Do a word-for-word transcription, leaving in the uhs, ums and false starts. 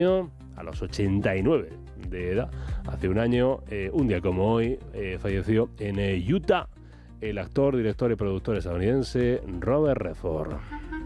a los ochenta y nueve de edad. Hace un año, eh, un día como hoy, eh, falleció en eh, Utah el actor, director y productor estadounidense Robert Redford.